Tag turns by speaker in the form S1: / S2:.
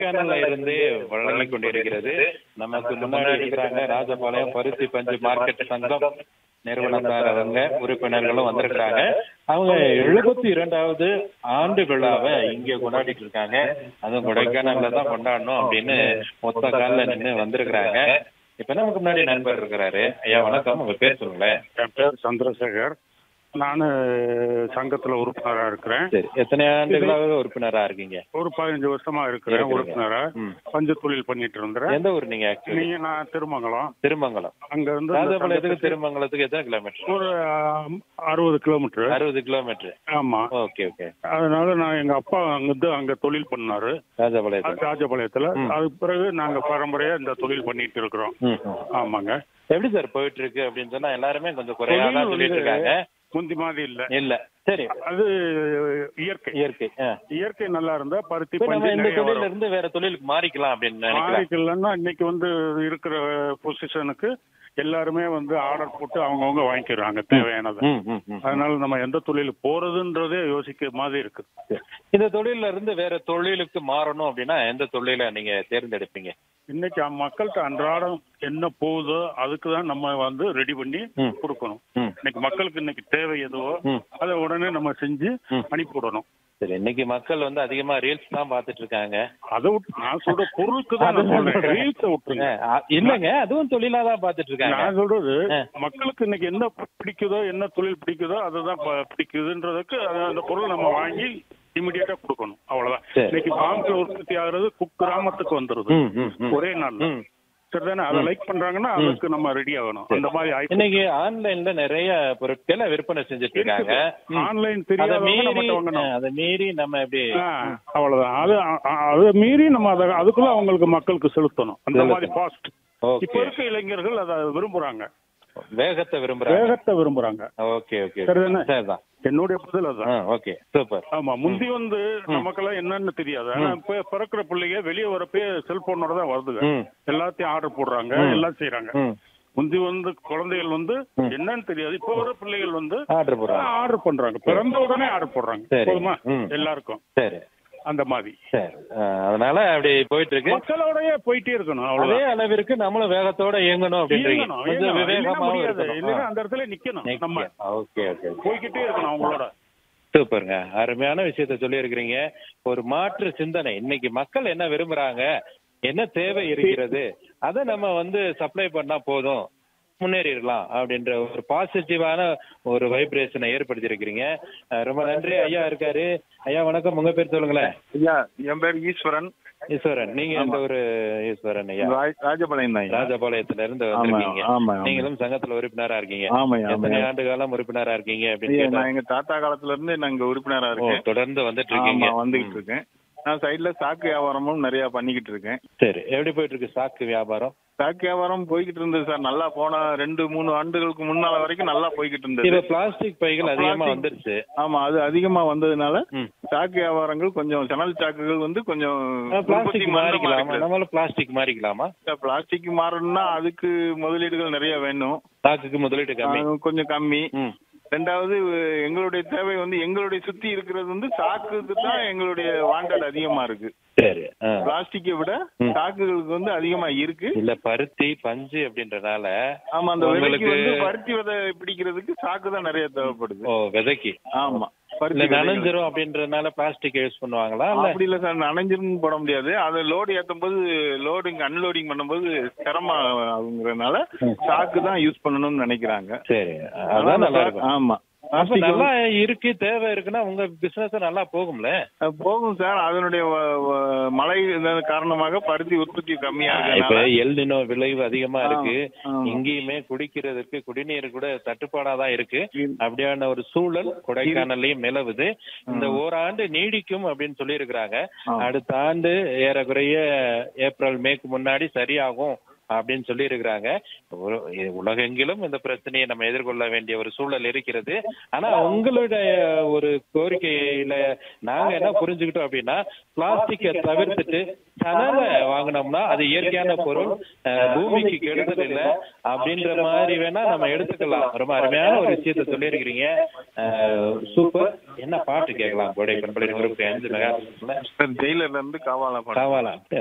S1: கொடைக்கானல்ல இருந்து வழங்கி கொண்டிருக்கிறது. நமக்கு முன்னாடி இருக்கிறாங்க ராஜபாளையம் பருத்தி பஞ்சு மார்க்கெட் சங்கம் நிறுவனத்தார், அவங்க உறுப்பினர்களும் வந்திருக்கிறாங்க. அவங்க 72வது ஆண்டு விழாவை இங்க கொண்டாடிட்டு இருக்காங்க. அதுவும் கொடைக்கானல்ல தான் கொண்டாடணும் அப்படின்னு மொத்த காலில் நின்று வந்திருக்கிறாங்க. இப்ப நமக்கு முன்னாடி நண்பர் இருக்கிறாரு. ஐயா வணக்கம், உங்க பேர் சொல்லுங்களேன்.
S2: என் பேர் சந்திரசேகர். நான் சங்கத்துல உறுப்பினரா இருக்கிறேன்.
S1: சரி, எத்தனை ஆண்டுகளாக உறுப்பினரா இருக்கீங்க?
S2: ஒரு 15 வருஷமா இருக்கிறேன் உறுப்பினரா. பஞ்சு தொழில் பண்ணிட்டு இருந்தேன்.
S1: எந்த ஊர் நீங்க?
S2: நான் திருமங்கலம்.
S1: திருமங்கலம்.
S2: அங்க இருந்து
S1: ராஜபாளையத்துக்கு திருமங்கலத்துக்கு எத்தனை கிலோமீட்டர்?
S2: ஒரு 60 கிலோமீட்டர்.
S1: 60 கிலோமீட்டர்.
S2: ஆமா.
S1: Okay okay.
S2: அதனால நான் எங்க அப்பா அங்க தொழில் பண்ணாரு ராஜபாளையத்துல. அதுக்கு பிறகு நாங்க பரம்பரையா இந்த தொழில் பண்ணிட்டு இருக்கிறோம். ஆமாங்க.
S1: எப்படி சார் போயிட்டு இருக்கு அப்படின்னு சொன்னா எல்லாருமே கொஞ்சம் குறையா தான் சொல்லிட்டு இருக்காங்க.
S2: முந்தி மாதிரி இல்ல.
S1: சரி,
S2: அது இயற்கை இயற்கை இயற்கை நல்லா இருந்தா பருத்தி
S1: இந்த தொழில இருந்து வேற தொழிலுக்கு மாறிக்கலாம் அப்படின்னு
S2: மாறிக்கலன்னா இன்னைக்கு இருக்கிற பொசிஷனுக்கு எல்லாருமே ஆர்டர் போட்டு அவங்கவுங்க வாங்கிக்கிறாங்க தேவையானது. அதனால நம்ம எந்த தொழிலுக்கு போறதுன்றதே யோசிக்க மாதிரி இருக்கு.
S1: இந்த தொழில இருந்து வேற தொழிலுக்கு மாறணும் அப்படின்னா எந்த தொழிலை நீங்க தேர்ந்தெடுப்பீங்க?
S2: இன்னைக்கு மக்கள்கிட்ட அன்றாடம் என்ன போகுதோ அதுக்குதான் நம்ம ரெடி பண்ணி கொடுக்கணும். இன்னைக்கு மக்களுக்கு இன்னைக்கு தேவை எதுவோ அதை உடனே நம்ம செஞ்சு அனுப்பிவிடணும்.
S1: சரி, இன்னைக்கு மக்கள் அதிகமா ரீல்ஸ் தான் பாத்துட்டு இருக்காங்க.
S2: அதை விட்டு நான் சொல்ற பொருளுக்கு தான் ரீல்ஸை விட்டுருங்க.
S1: இல்லங்க, அதுவும் தொழிலா தான் பாத்துட்டு இருக்காங்க.
S2: நான் சொல்றது மக்களுக்கு இன்னைக்கு என்ன பிடிக்குதோ என்ன தொழில் பிடிக்குதோ அதுதான் பிடிக்குதுன்றதுக்கு அந்த பொருள் நம்ம வாங்கி இமிடியேட்டா கொடுக்கணும். அவ்வளவுதான். இன்னைக்கு பாம்புல உற்பத்தி ஆகுறது கிராமத்துக்கு வந்துருது ஒரே நாள். சரிதானே? அதை லைக் பண்றாங்கன்னா அதுக்கு நம்ம ரெடி ஆகணும். அந்த மாதிரி
S1: இன்னைக்கு ஆன்லைன்ல நிறைய பொருட்களை விற்பனை செஞ்சுட்டு இருக்காங்க.
S2: ஆன்லைன் தெரியாதவங்க
S1: அதை மீறி நம்ம எப்படி
S2: அவ்வளவுதான். அதை மீறி நம்ம அதுக்குள்ள அவங்களுக்கு மக்களுக்கு செலுத்தணும். அந்த மாதிரி ஃபாஸ்ட். இப்ப இருக்க இளைஞர்கள் அதை விரும்புறாங்க.
S1: வேகத்தை
S2: விரும்புறாங்க.
S1: Okay okay.
S2: சரிதானே?
S1: சரிதான்.
S2: என்னுடைய பதில் அதான்.
S1: Okay, super.
S2: ஆமா, முந்தி நமக்கெல்லாம் என்னன்னு தெரியாது. ஆனா இப்ப பிறக்கிற பிள்ளைங்க வெளியே வரப்பே செல்போனோட தான் வருதுங்க. எல்லாத்தையும் ஆர்டர் போடுறாங்க, எல்லாம் செய்யறாங்க. முந்தி குழந்தைகள் என்னன்னு தெரியாது. இப்ப வர பிள்ளைகள் ஆர்டர் பண்றாங்க. பிறந்த உடனே ஆர்டர் போடுறாங்க. போதுமா எல்லாருக்கும்?
S1: சரி,
S2: அந்த மாதிரி.
S1: அதனால அப்படி போயிட்டு இருக்கு.
S2: மக்களோடய போயிட்டே இருக்கணும்.
S1: அதே அளவிற்கு நம்மளும் வேகத்தோட இயங்கணும் அப்படின்றீங்க.
S2: அந்த இடத்துல நிக்கணும். நம்ம
S1: ஓகே ஓகே
S2: போய்கிட்டே இருக்கணும் அவங்களோட.
S1: சூப்பருங்க, அருமையான விஷயத்த சொல்லி இருக்கிறீங்க. ஒரு மாற்று சிந்தனை. இன்னைக்கு மக்கள் என்ன விரும்புறாங்க, என்ன தேவை இருக்கிறது, அதை நம்ம சப்ளை பண்ணா போதும், முன்னேறிடலாம் அப்படின்ற ஒரு பாசிட்டிவான ஒரு வைப்ரேஷனை ஏற்படுத்தி இருக்கிறீங்க. ரொம்ப நன்றி. ஐயா இருக்காரு. ஐயா வணக்கம், உங்க பேர் சொல்லுங்களேன்.
S3: ஐயா என் பேர் ஈஸ்வரன்.
S1: ஈஸ்வரன், நீங்க எந்த ஒரு ஈஸ்வரன்? ஐயா
S3: ராஜபாளையம்.
S1: ராஜபாளையத்துல இருந்து வந்திருக்கீங்க. நீங்களும் சங்கத்துல உறுப்பினரா இருக்கீங்க. எத்தனை ஆண்டு காலம் உறுப்பினரா இருக்கீங்க அப்படின்னு?
S3: எங்க தாத்தா காலத்துல இருந்து நாங்க உறுப்பினரா இருக்கோம்.
S1: தொடர்ந்து வந்துட்டு இருக்கீங்க?
S3: வந்துகிட்டு இருக்கேன். நான் சைட்ல சாக்கு வியாபாரமும் நிறைய பண்ணிக்கிட்டு இருக்கேன்.
S1: சரி, எப்படி போயிட்டு இருக்கு சாக்கு வியாபாரம்?
S3: சாக்கு வியாபாரம் போய்கிட்டு இருந்தது சார். நல்லா போன 2-3 ஆண்டுகளுக்கு முன்னால வரைக்கும் நல்லா போய்கிட்டு இருந்தது.
S1: இப்ப பிளாஸ்டிக் பைகள் அதிகமா வந்துருச்சு.
S3: ஆமா, அது அதிகமா வந்ததுனால சாக்கு வியாபாரங்கள் கொஞ்சம் சணல் சாக்குகள் கொஞ்சம்
S1: பிளாஸ்டிக் மாறிக்கலாமா? நம்மள பிளாஸ்டிக் மாறிக்கலாமா?
S3: பிளாஸ்டிக் மாறணும்னா அதுக்கு முதலீடுகள் நிறைய வேணும்.
S1: சாக்குக்கு முதலீடு கம்மி,
S3: கொஞ்சம் கம்மி. ரெண்டாவது எங்களுடைய தேவை எங்களுடைய சுத்தி இருக்கிறது சாக்குக்கு தான் எங்களுடைய வாண்டட் அதிகமா இருக்கு.
S1: சரி,
S3: பிளாஸ்டிக்கை விட சாக்குகளுக்கு அதிகமா இருக்கு.
S1: இல்ல பருத்தி பஞ்சு அப்படின்றதால.
S3: ஆமா, அந்த விதைக்கு பருத்தி விதை பிடிக்கிறதுக்கு சாக்கு தான் நிறைய தேவைப்படுது.
S1: விதைக்கு.
S3: ஆமா,
S1: நனைஞ்சிரும் அப்படின்றதுனால பிளாஸ்டிக் யூஸ் பண்ணுவாங்களா?
S3: அப்படி இல்ல சார், நனைஞ்சிரும் போட முடியாது. அதை லோடு ஏற்றும் போது லோடிங் அன்லோடிங் பண்ணும்போது சிரமம் ஆகுங்கிறதுனால சாக்கு தான் யூஸ் பண்ணணும்னு நினைக்கிறாங்க.
S1: சரி, அதான் நல்லா இருக்கும்.
S3: ஆமா,
S1: நல்லா இருக்கு, தேவை இருக்குன்னா உங்க பிசினஸ் நல்லா போகும்ல?
S3: போகும் சார். அதனுடைய மழை காரணமாக பருத்தி உற்பத்தி கம்மியா
S1: இப்ப எல் நினோ விளைவு அதிகமா இருக்கு. இங்கேயுமே குடிக்கிறதுக்கு குடிநீர் கூட தட்டுப்பாடாதான் இருக்கு. அப்படியான ஒரு சூழல் கொடைக்கானல்லையும் நிலவுது. இந்த ஓராண்டு நீடிக்கும் அப்படின்னு சொல்லி இருக்கிறாங்க. அடுத்த ஆண்டு ஏறக்குறைய ஏப்ரல் மேக்கு முன்னாடி சரியாகும் அப்படின்னு சொல்லி இருக்கிறாங்க. உலகெங்கிலும் இந்த பிரச்சனையை நம்ம எதிர்கொள்ள வேண்டிய ஒரு சூழல் இருக்கிறது. ஆனா உங்களுடைய ஒரு கோரிக்கையில நாங்க என்ன புரிஞ்சுக்கிட்டோம் அப்படின்னா, பிளாஸ்டிக்கை தவிர்த்துட்டு சணல வாங்கினோம்னா அது இயற்கையான பொருள், பூமிக்கு கெடுதல் இல்லை அப்படின்ற மாதிரி வேணா நம்ம எடுத்துக்கலாம். ரொம்ப அருமையான ஒரு விஷயத்த சொல்லியிருக்கிறீங்க. சூப்பர். என்ன பாட்டு கேட்கலாம்? கோடை பண்பலை 105 மெகா
S3: ஜெயிலர்ல இருந்து காவாலா
S1: காவாலா